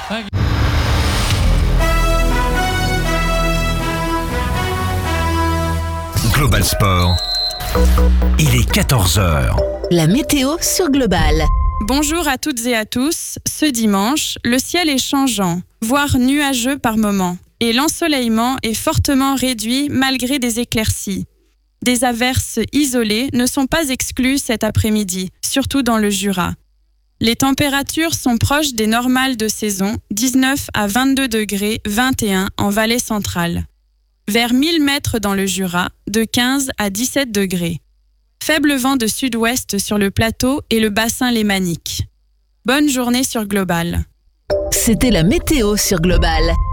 Global Sport, il est 14h. La météo sur Global. Bonjour à toutes et à tous. Ce dimanche, le ciel est changeant, voire nuageux par moments, et l'ensoleillement est fortement réduit malgré des éclaircies. Des averses isolées ne sont pas exclues cet après-midi, surtout dans le Jura. Les températures sont proches des normales de saison, 19 à 22 degrés, 21 en vallée centrale. Vers 1000 mètres dans le Jura, de 15 à 17 degrés. Faible vent de sud-ouest sur le plateau et le bassin lémanique. Bonne journée sur Global. C'était la météo sur Global.